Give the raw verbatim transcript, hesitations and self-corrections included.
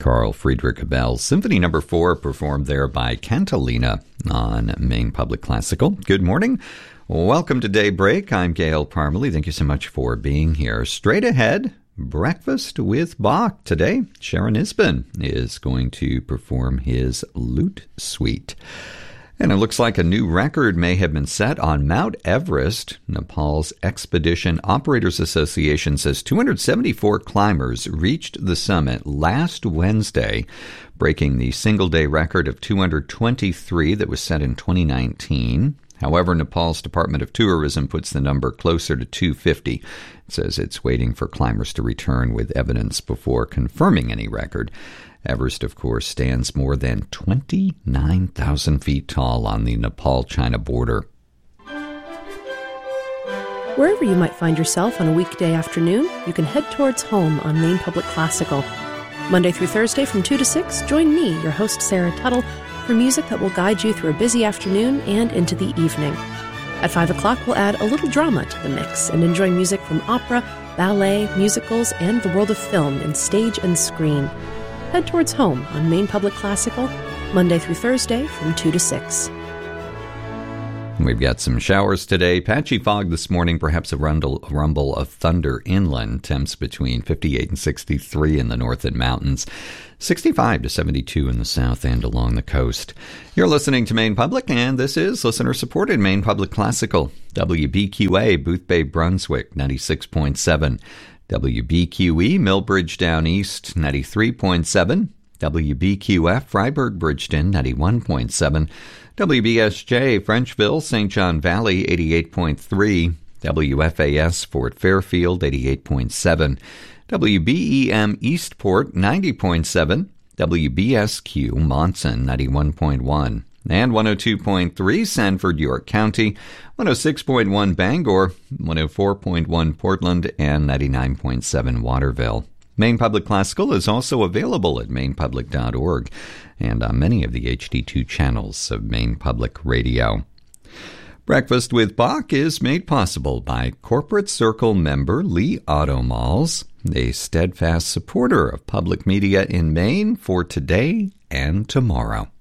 Carl Friedrich Abel, Symphony Number Four, performed there by Cantalina on Maine Public Classical. Good morning. Welcome to Daybreak. I'm Gail Parmalee. Thank you so much for being here. Straight ahead, Breakfast with Bach. Today, Sharon Isbin is going to perform his Lute Suite. And it looks like a new record may have been set on Mount Everest. Nepal's Expedition Operators Association says two hundred seventy-four climbers reached the summit last Wednesday, breaking the single-day record of two hundred twenty-three that was set in twenty nineteen. However, Nepal's Department of Tourism puts the number closer to two hundred fifty. It says it's waiting for climbers to return with evidence before confirming any record. Everest, of course, stands more than twenty-nine thousand feet tall on the Nepal-China border. Wherever you might find yourself on a weekday afternoon, you can head towards home on Maine Public Classical. Monday through Thursday from two to six, join me, your host Sarah Tuttle, for music that will guide you through a busy afternoon and into the evening. At five o'clock, we'll add a little drama to the mix and enjoy music from opera, ballet, musicals, and the world of film in stage and screen. Head towards home on Maine Public Classical, Monday through Thursday from two to six. We've got some showers today. Patchy fog this morning, perhaps a rumble, rumble of thunder inland. Temps between fifty-eight and sixty-three in the north and mountains. sixty-five to seventy-two in the south and along the coast. You're listening to Maine Public, and this is listener-supported Maine Public Classical. W B Q A, Boothbay, Brunswick, ninety-six point seven. W B Q E, Millbridge Down East, ninety-three point seven. W B Q F, Freiburg, Bridgeton, ninety-one point seven. W B S J, Frenchville, Saint John Valley, eighty-eight point three. W F A S, Fort Fairfield, eighty-eight point seven. W B E M, Eastport, ninety point seven. W B S Q, Monson, ninety-one point one. And one oh two point three, Sanford, York County, one oh six point one, Bangor, one oh four point one, Portland, and ninety-nine point seven, Waterville. Maine Public Classical is also available at maine public dot org and on many of the H D two channels of Maine Public Radio. Breakfast with Bach is made possible by Corporate Circle member Lee Auto Malls, a steadfast supporter of public media in Maine for today and tomorrow.